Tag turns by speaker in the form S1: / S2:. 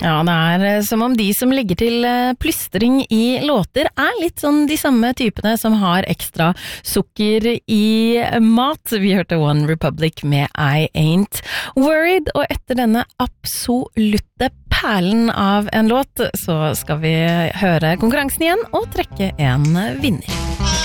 S1: Ja, det som om de som legger til plystring i låter litt sånn de samme typene som har ekstra sukker i mat. Vi hørte One Republic med I Ain't Worried, og etter denne absolutte perlen av en låt, så skal vi høre konkurransen igjen og trekke en vinner.